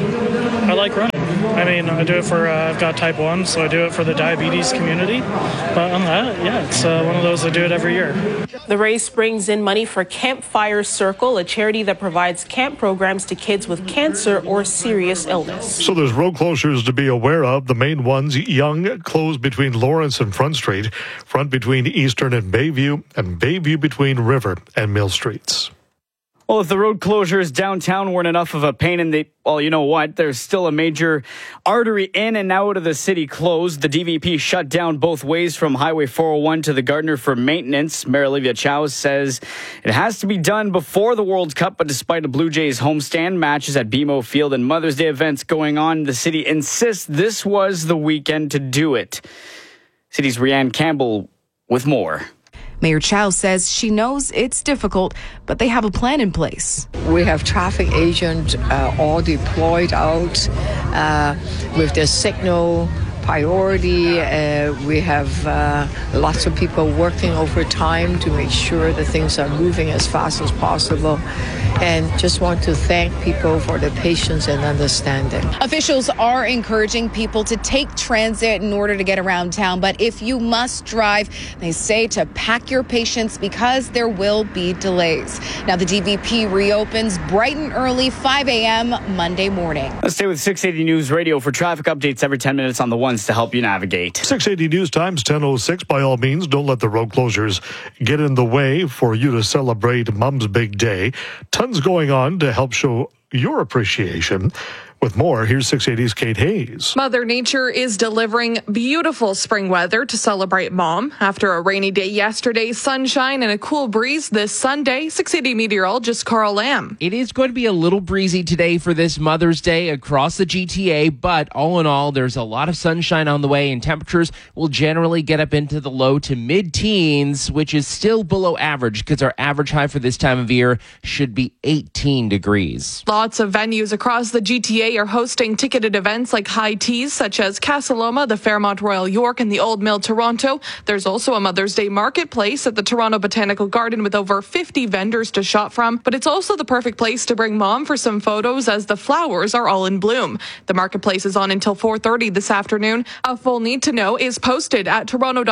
I like running. I mean, I do it for, I've got type 1, so I do it for the diabetes community. But on that, yeah, it's one of those I do it every year. The race brings in money for Campfire Circle, a charity that provides camp programs to kids with cancer or serious illness. So there's road closures to be aware of. The main ones, Yonge closed between Lawrence and Front Street, Front between Eastern and Bayview between River and Mill Streets. Well, if the road closures downtown weren't enough of a pain well, you know what? There's still a major artery in and out of the city closed. The DVP shut down both ways from Highway 401 to the Gardiner for maintenance. Mayor Olivia Chow says it has to be done before the World Cup, but despite the Blue Jays homestand, matches at BMO Field, and Mother's Day events going on, the city insists this was the weekend to do it. City's Rianne Campbell with more. Mayor Chow says she knows it's difficult, but they have a plan in place. We have traffic agents all deployed out with their signal priority. We have lots of people working overtime to make sure that things are moving as fast as possible. And just want to thank people for their patience and understanding. Officials are encouraging people to take transit in order to get around town. But if you must drive, they say to pack your patience because there will be delays. Now, the DVP reopens bright and early, 5 a.m. Monday morning. Let's stay with 680 News Radio for traffic updates every 10 minutes on the ones to help you navigate. 680 News Times, 10:06. By all means, don't let the road closures get in the way for you to celebrate Mom's Big Day. Tons going on to help show your appreciation. With more, here's 680's Kate Hayes. Mother Nature is delivering beautiful spring weather to celebrate Mom. After a rainy day yesterday, sunshine and a cool breeze this Sunday. 680 meteorologist Carl Lamb. It is going to be a little breezy today for this Mother's Day across the GTA, but all in all, there's a lot of sunshine on the way, and temperatures will generally get up into the low to mid-teens, which is still below average because our average high for this time of year should be 18 degrees. Lots of venues across the GTA are hosting ticketed events like high teas such as Casa Loma, the Fairmont Royal York, and the Old Mill Toronto. There's also a Mother's Day marketplace at the Toronto Botanical Garden with over 50 vendors to shop from. But it's also the perfect place to bring Mom for some photos as the flowers are all in bloom. The marketplace is on until 4:30 this afternoon. A full need to know is posted at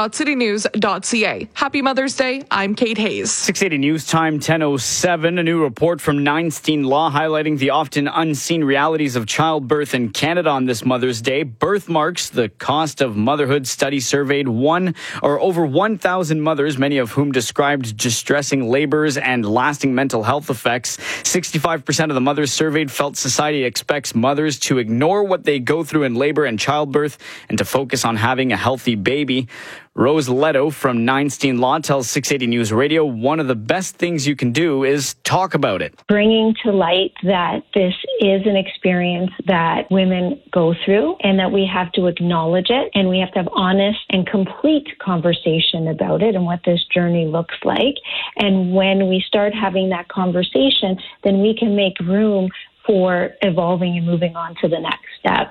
toronto.citynews.ca. Happy Mother's Day. I'm Kate Hayes. 680 News Time, 10:07. A new report from Neinstein Law highlighting the often unseen realities of childbirth in Canada on this Mother's Day. Birthmarks, the cost of motherhood study, surveyed over 1,000 mothers, many of whom described distressing labors and lasting mental health effects. 65% of the mothers surveyed felt society expects mothers to ignore what they go through in labor and childbirth and to focus on having a healthy baby. Rose Leto from Neinstein Law tells 680 News Radio one of the best things you can do is talk about it. Bringing to light that this is an experience that women go through and that we have to acknowledge it and we have to have honest and complete conversation about it and what this journey looks like. And when we start having that conversation, then we can make room for evolving and moving on to the next step.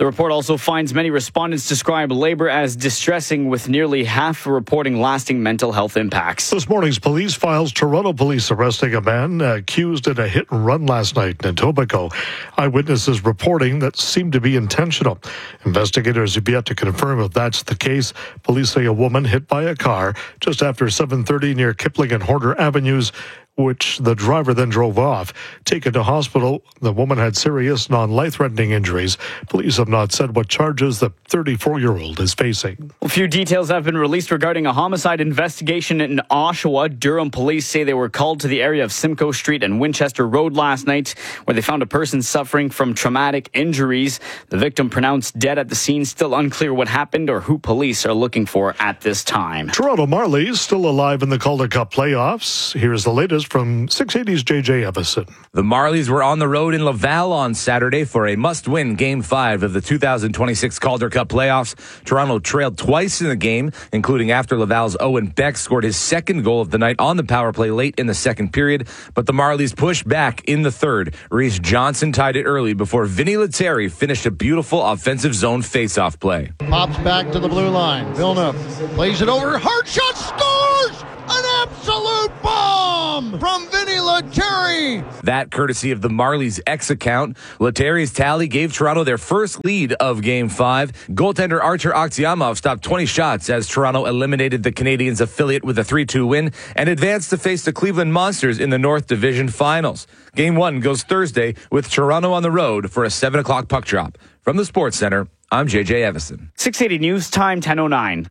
The report also finds many respondents describe labor as distressing, with nearly half reporting lasting mental health impacts. This morning's police files, Toronto police arresting a man accused in a hit and run last night in Etobicoke. Eyewitnesses reporting that seemed to be intentional. Investigators have yet to confirm if that's the case. Police say a woman hit by a car just after 7:30 near Kipling and Horner Avenues, which the driver then drove off. Taken to hospital, the woman had serious non-life-threatening injuries. Police have not said what charges the 34-year-old is facing. A few details have been released regarding a homicide investigation in Oshawa. Durham police say they were called to the area of Simcoe Street and Winchester Road last night, where they found a person suffering from traumatic injuries. The victim pronounced dead at the scene. Still unclear what happened or who police are looking for at this time. Toronto Marlies still alive in the Calder Cup playoffs. Here's the latest from 680's JJ Evison. The Marlies were on the road in Laval on Saturday for a must-win Game 5 of the 2026 Calder Cup playoffs. Toronto trailed twice in the game, including after Laval's Owen Beck scored his second goal of the night on the power play late in the second period. But the Marlies pushed back in the third. Reese Johnson tied it early before Vinny Lettieri finished a beautiful offensive zone face-off play. Pops back to the blue line. Villeneuve plays it over. Hard shot, scores! An absolute bomb from Vinny Lettieri. That courtesy of the Marlies X account. Lettieri's tally gave Toronto their first lead of Game 5. Goaltender Artur Akhtiamov stopped 20 shots as Toronto eliminated the Canadiens affiliate with a 3-2 win and advanced to face the Cleveland Monsters in the North Division Finals. Game 1 goes Thursday with Toronto on the road for a 7 o'clock puck drop. From the Sports Center, I'm JJ Evison. 680 News Time, 10:09.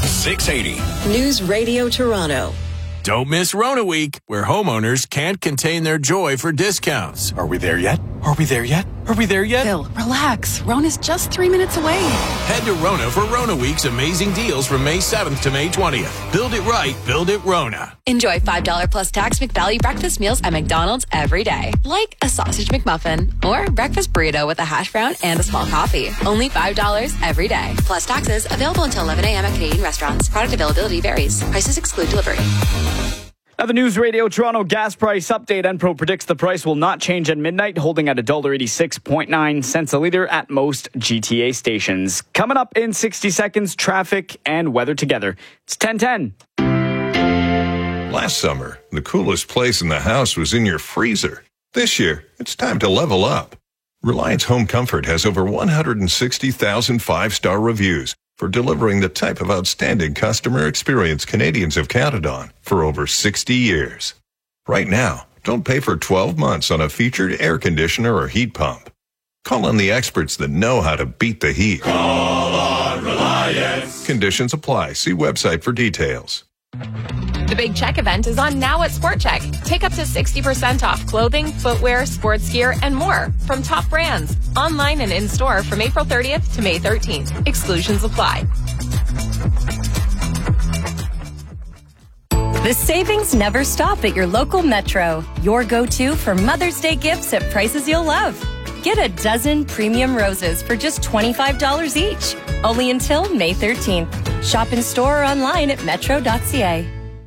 680. News Radio Toronto. Don't miss Rona Week, where homeowners can't contain their joy for discounts. Are we there yet? Are we there yet? Are we there yet? Phil, relax. Rona's just 3 minutes away. Head to Rona for Rona Week's amazing deals from May 7th to May 20th. Build it right, build it Rona. Enjoy $5 plus tax McValue breakfast meals at McDonald's every day. Like a sausage McMuffin or breakfast burrito with a hash brown and a small coffee. Only $5 every day. Plus taxes. Available until 11 a.m. at Canadian restaurants. Product availability varies. Prices exclude delivery. Now the News Radio Toronto gas price update. Enpro predicts the price will not change at midnight, holding at $1.86.9 a litre at most GTA stations. Coming up in 60 seconds, traffic and weather together. It's 10:10. Last summer, the coolest place in the house was in your freezer. This year, it's time to level up. Reliance Home Comfort has over 160,000 five-star reviews for delivering the type of outstanding customer experience Canadians have counted on for over 60 years. Right now, don't pay for 12 months on a featured air conditioner or heat pump. Call on the experts that know how to beat the heat. Call on Reliance. Conditions apply. See website for details. The Big Check event is on now at Sport Check. Take up to 60% off clothing, footwear, sports gear, and more from top brands. Online and in-store from April 30th to May 13th. Exclusions apply. The savings never stop at your local Metro. Your go-to for Mother's Day gifts at prices you'll love. Get a dozen premium roses for just $25 each. Only until May 13th. Shop in store or online at metro.ca.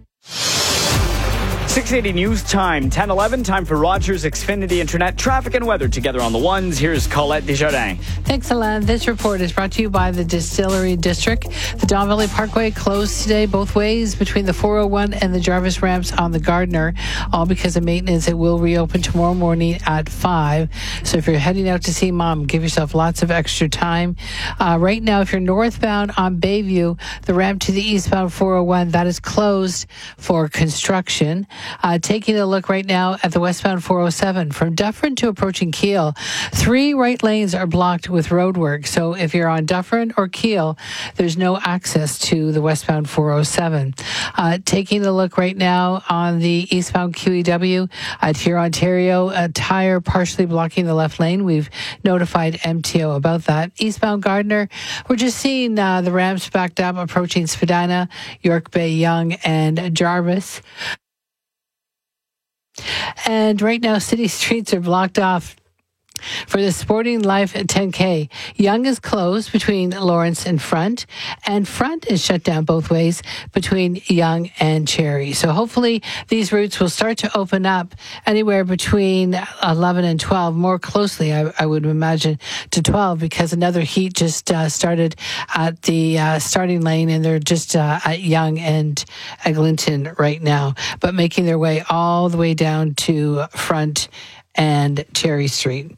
680 News Time, 10:11. Time for Rogers Xfinity Internet traffic and weather together on the ones. Here's Colette Desjardins. Thanks, Alain. This report is brought to you by the Distillery District. The Don Valley Parkway closed today both ways between the 401 and the Jarvis ramps on the Gardiner, all because of maintenance. It will reopen tomorrow morning at 5. So if you're heading out to see Mom, give yourself lots of extra time. Right now, if you're northbound on Bayview, the ramp to the eastbound 401, that is closed for construction. Taking a look right now at the westbound 407 from Dufferin to approaching Kiel, 3 right lanes are blocked with road work. So if you're on Dufferin or Kiel, there's no access to the westbound 407. Taking a look right now on the eastbound QEW at here, Ontario, a tire partially blocking the left lane. We've notified MTO about that. Eastbound Gardiner, we're just seeing the ramps backed up approaching Spadina, York Bay, Young, and Jarvis. And right now, city streets are blocked off For the Sporting Life 10K, Yonge is closed between Lawrence and Front is shut down both ways between Yonge and Cherry. So hopefully these routes will start to open up anywhere between 11 and 12, more closely, I would imagine, to 12, because another heat just started at the starting lane, and they're just at Yonge and Eglinton right now, but making their way all the way down to Front and Cherry Street.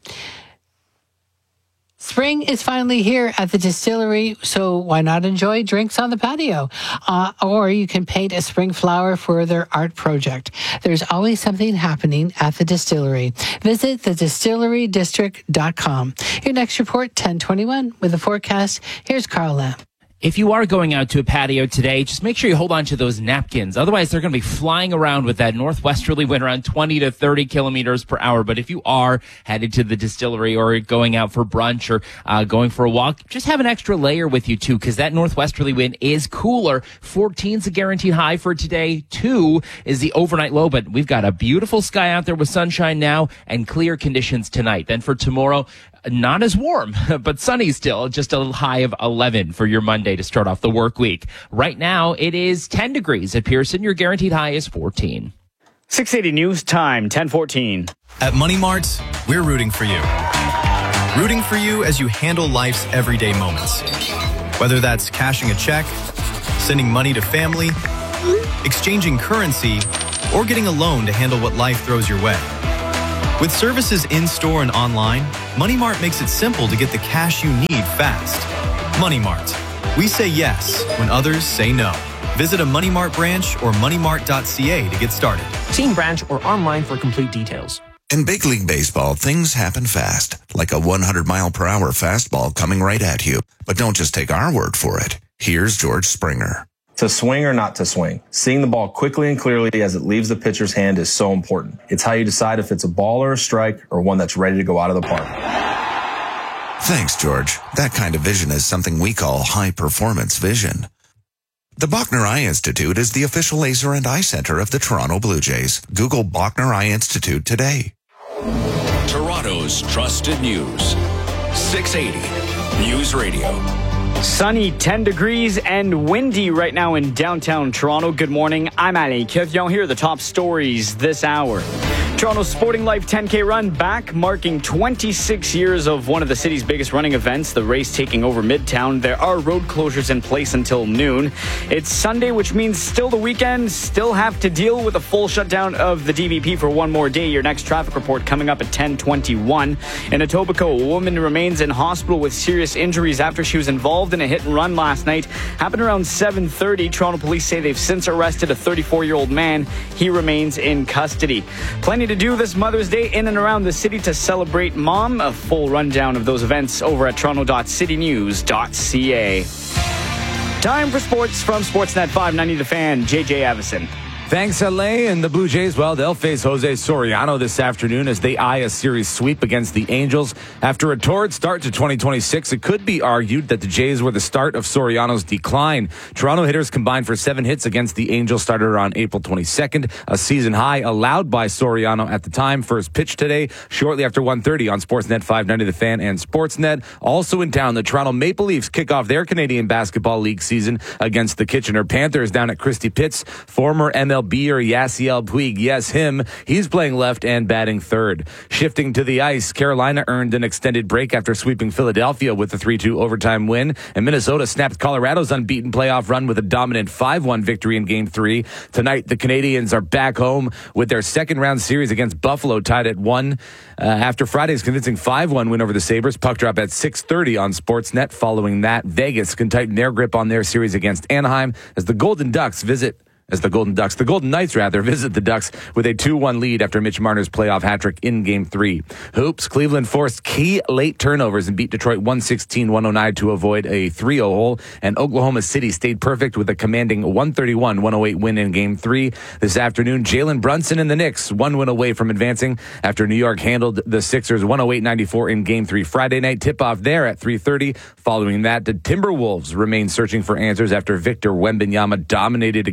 Spring is finally here at the distillery, so why not enjoy drinks on the patio? Or you can paint a spring flower for their art project. There's always something happening at the distillery. Visit thedistillerydistrict.com. Your next report, 10:21, with the forecast. Here's Carl Lamb. If you are going out to a patio today, just make sure you hold on to those napkins. Otherwise, they're going to be flying around with that northwesterly wind around 20 to 30 kilometers per hour. But if you are headed to the distillery or going out for brunch or going for a walk, just have an extra layer with you, too, because that northwesterly wind is cooler. 14 is a guaranteed high for today. 2 is the overnight low. But we've got a beautiful sky out there with sunshine now and clear conditions tonight. Then for tomorrow, not as warm, but sunny still, just a high of 11 for your Monday to start off the work week. Right now, it is 10 degrees at Pearson. Your guaranteed high is 14. 680 News Time, 10:14. At Money Mart, we're rooting for you. Rooting for you as you handle life's everyday moments. Whether that's cashing a check, sending money to family, exchanging currency, or getting a loan to handle what life throws your way. With services in-store and online, Money Mart makes it simple to get the cash you need fast. Money Mart. We say yes when others say no. Visit a Money Mart branch or moneymart.ca to get started. See in branch or online for complete details. In big league baseball, things happen fast, like a 100-mile-per-hour fastball coming right at you. But don't just take our word for it. Here's George Springer. To swing or not to swing, seeing the ball quickly and clearly as it leaves the pitcher's hand is so important. It's how you decide if it's a ball or a strike or one that's ready to go out of the park. Thanks, George. That kind of vision is something we call high-performance vision. The Bachner Eye Institute is the official laser and eye center of the Toronto Blue Jays. Google Bachner Eye Institute today. Toronto's trusted news. 680 News Radio. Sunny, 10 degrees, and windy right now in downtown Toronto. Good morning. I'm Alain Kevion. Here are the top stories this hour. Toronto's Sporting Life 10K run back, marking 26 years of one of the city's biggest running events, the race taking over Midtown. There are road closures in place until noon. It's Sunday, which means still the weekend, still have to deal with a full shutdown of the DVP for one more day. Your next traffic report coming up at 10:21. In Etobicoke, a woman remains in hospital with serious injuries after she was involved in a hit and run last night. Happened around 7:30. Toronto police say they've since arrested a 34-year-old man. He remains in custody. Plenty to do this Mother's Day in and around the city to celebrate Mom. A full rundown of those events over at toronto.citynews.ca. Time for sports from Sportsnet 590 The Fan, JJ Avison. Thanks, LA. And the Blue Jays, well, they'll face Jose Soriano this afternoon as they eye a series sweep against the Angels. After a torrid start to 2026, it could be argued that the Jays were the start of Soriano's decline. Toronto hitters combined for 7 hits against the Angels started on April 22nd, a season high allowed by Soriano at the time. First pitch today, shortly after 1:30 on Sportsnet 590 The Fan and Sportsnet. Also in town, the Toronto Maple Leafs kick off their Canadian Basketball League season against the Kitchener Panthers down at Christie Pitts. Former MLBer Yasiel Puig, yes, him. He's playing left and batting third. Shifting to the ice, Carolina earned an extended break after sweeping Philadelphia with a 3-2 overtime win, and Minnesota snapped Colorado's unbeaten playoff run with a dominant 5-1 victory in Game 3. Tonight, the Canadians are back home with their second-round series against Buffalo tied at 1. After Friday's convincing 5-1 win over the Sabres, puck drop at 6:30 on Sportsnet. Following that, Vegas can tighten their grip on their series against Anaheim as the Golden Knights visit the Ducks with a 2-1 lead after Mitch Marner's playoff hat-trick in Game 3. Hoops, Cleveland forced key late turnovers and beat Detroit 116-109 to avoid a 3-0 hole, and Oklahoma City stayed perfect with a commanding 131-108 win in Game 3. This afternoon, Jalen Brunson and the Knicks, 1 win away from advancing after New York handled the Sixers 108-94 in Game 3 Friday night. Tip-off there at 3:30. Following that, the Timberwolves remain searching for answers after Victor Wembanyama dominated again in Game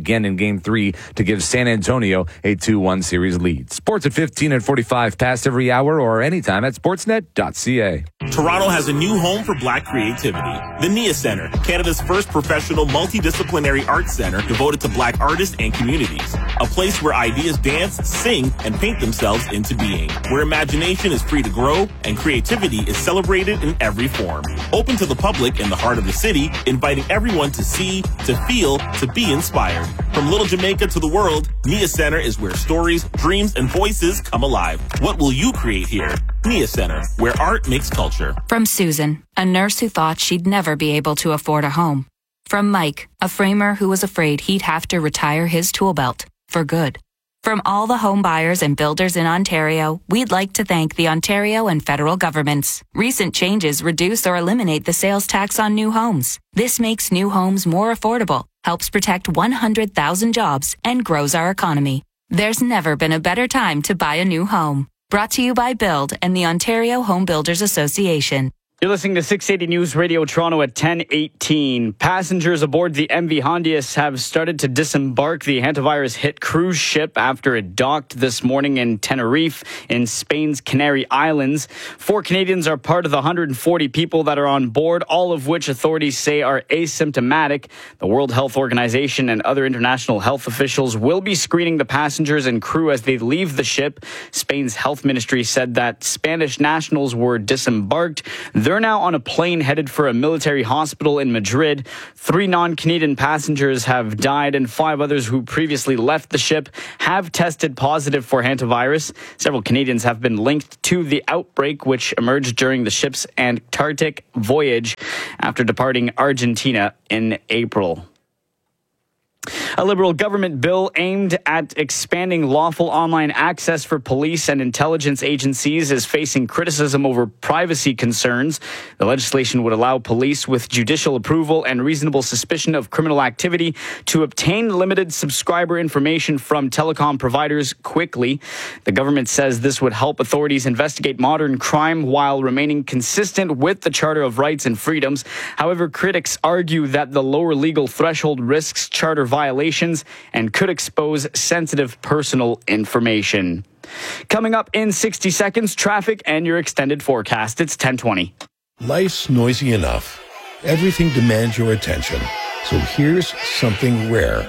Game 3 to give San Antonio a 2-1 series lead. Sports at 15 and 45 past every hour or anytime at sportsnet.ca. Toronto has a new home for Black creativity. The NIA Center, Canada's first professional multidisciplinary arts center devoted to Black artists and communities. A place where ideas dance, sing, and paint themselves into being. Where imagination is free to grow and creativity is celebrated in every form. Open to the public in the heart of the city, inviting everyone to see, to feel, to be inspired. From Little Jamaica to the world, NIA Center is where stories, dreams, and voices come alive. What will you create here? NIA Center, where art makes culture. From Susan, a nurse who thought she'd never be able to afford a home. From Mike, a framer who was afraid he'd have to retire his tool belt for good. From all the home buyers and builders in Ontario, we'd like to thank the Ontario and federal governments. Recent changes reduce or eliminate the sales tax on new homes. This makes new homes more affordable, helps protect 100,000 jobs, and grows our economy. There's never been a better time to buy a new home. Brought to you by Build and the Ontario Home Builders Association. You're listening to 680 News Radio Toronto at 10:18. Passengers aboard the MV Hondius have started to disembark the hantavirus-hit cruise ship after it docked this morning in Tenerife in Spain's Canary Islands. 4 Canadians are part of the 140 people that are on board, all of which authorities say are asymptomatic. The World Health Organization and other international health officials will be screening the passengers and crew as they leave the ship. Spain's health ministry said that Spanish nationals were disembarked. They're now on a plane headed for a military hospital in Madrid. 3 non-Canadian passengers have died and 5 others who previously left the ship have tested positive for hantavirus. Several Canadians have been linked to the outbreak, which emerged during the ship's Antarctic voyage after departing Argentina in April. A Liberal government bill aimed at expanding lawful online access for police and intelligence agencies is facing criticism over privacy concerns. The legislation would allow police with judicial approval and reasonable suspicion of criminal activity to obtain limited subscriber information from telecom providers quickly. The government says this would help authorities investigate modern crime while remaining consistent with the Charter of Rights and Freedoms. However, critics argue that the lower legal threshold risks charter violations and could expose sensitive personal information. Coming up in 60 seconds, traffic and your extended forecast. It's 10:20. Life's noisy enough. Everything demands your attention. So here's something rare.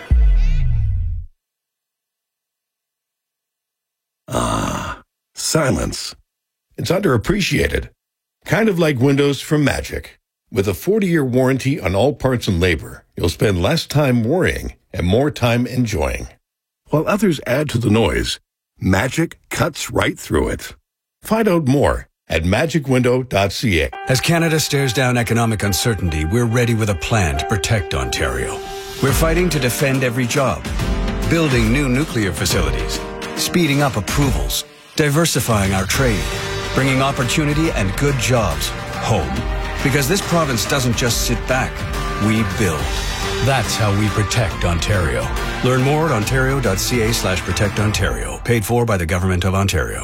Silence. It's underappreciated. Kind of like windows from Magic. With a 40-year warranty on all parts and labor, you'll spend less time worrying and more time enjoying. While others add to the noise, Magic cuts right through it. Find out more at magicwindow.ca. As Canada stares down economic uncertainty, we're ready with a plan to protect Ontario. We're fighting to defend every job, building new nuclear facilities, speeding up approvals, diversifying our trade, bringing opportunity and good jobs home. Because this province doesn't just sit back, we build. That's how we protect Ontario. Learn more at ontario.ca/protectontario. Paid for by the Government of Ontario.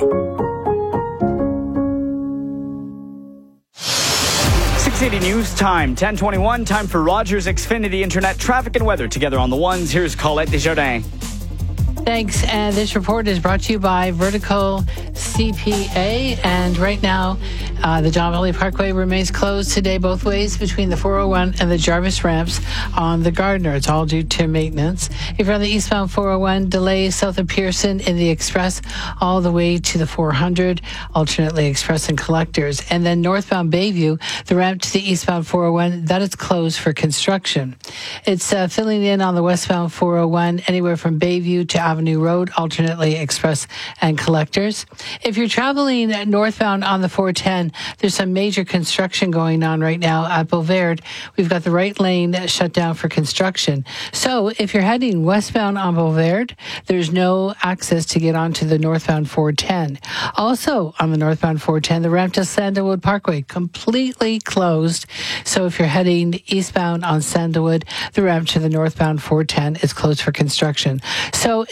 680 News Time, 10:21. Time for Rogers Xfinity Internet traffic and weather. Together on the ones, here's Colette Desjardins. Thanks. And this report is brought to you by Vertical CPA. And right now, the Don Valley Parkway remains closed today both ways between the 401 and the Jarvis ramps on the Gardiner. It's all due to maintenance. If you're on the eastbound 401, delays south of Pearson in the Express all the way to the 400, alternately Express and Collectors. And then northbound Bayview, the ramp to the eastbound 401, that is closed for construction. It's filling in on the westbound 401, anywhere from Bayview to Avenue Road, alternately Express and Collectors. If you're traveling northbound on the 410, there's some major construction going on right now at Beauvert. We've got the right lane shut down for construction. So if you're heading westbound on Beauvert, there's no access to get onto the northbound 410. Also on the northbound 410, the ramp to Sandalwood Parkway completely closed. So if you're heading eastbound on Sandalwood, the ramp to the northbound 410 is closed for construction. So it's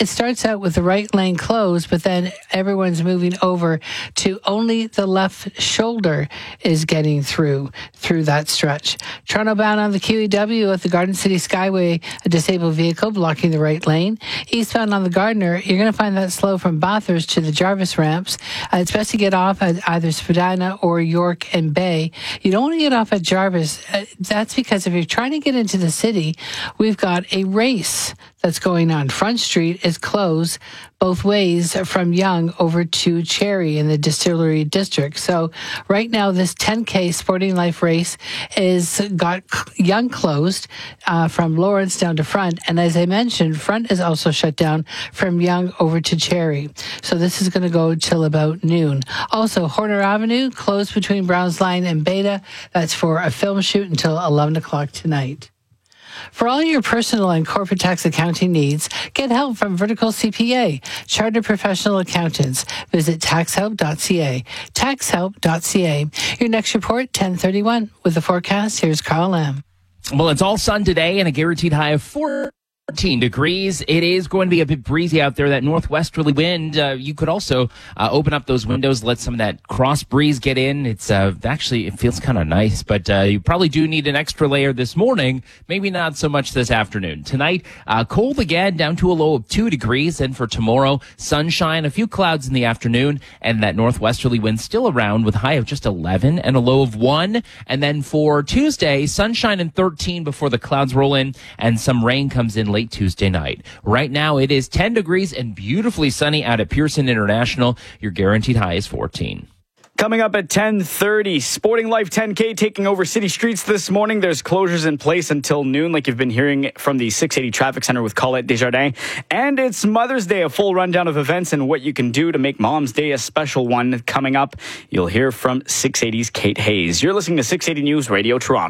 starts out with the right lane closed, but then everyone's moving over to only the left shoulder is getting through that stretch. Toronto bound on the QEW at the Garden City Skyway, a disabled vehicle blocking the right lane. Eastbound on the Gardiner, you're going to find that slow from Bathurst to the Jarvis ramps. It's best to get off at either Spadina or York and Bay. You don't want to get off at Jarvis. That's because if you're trying to get into the city, we've got a race that's going on. Front Street is closed both ways from Yonge over to Cherry in the Distillery District. So right now, this 10K Sporting Life race is got Yonge closed from Lawrence down to Front. And as I mentioned, Front is also shut down from Yonge over to Cherry. So this is going to go till about noon. Also, Horner Avenue closed between Browns Line and Beta. That's for a film shoot until 11 o'clock tonight. For all your personal and corporate tax accounting needs, get help from Vertical CPA, Chartered Professional Accountants. Visit taxhelp.ca. Taxhelp.ca. Your next report, 10:31. With the forecast, here's Carl Lamb. Well, it's all sun today and a guaranteed high of 14 degrees. It is going to be a bit breezy out there. That northwesterly wind, you could also open up those windows, let some of that cross breeze get in. It's actually, it feels kind of nice, but you probably do need an extra layer this morning. Maybe not so much this afternoon. Tonight, cold again, down to a low of 2 degrees. And for tomorrow, sunshine, a few clouds in the afternoon, and that northwesterly wind still around with a high of just 11 and a low of 1. And then for Tuesday, sunshine and 13 before the clouds roll in and some rain comes in late Tuesday night. Right now it is 10 degrees and beautifully sunny out at Pearson International. Your guaranteed high is 14. Coming up at 10:30, Sporting Life 10K taking over city streets this morning. There's closures in place until noon, like you've been hearing from the 680 Traffic Center with Colette Desjardins. And it's Mother's Day, a full rundown of events and what you can do to make Mom's Day a special one coming up. You'll hear from 680's Kate Hayes. You're listening to 680 News Radio Toronto.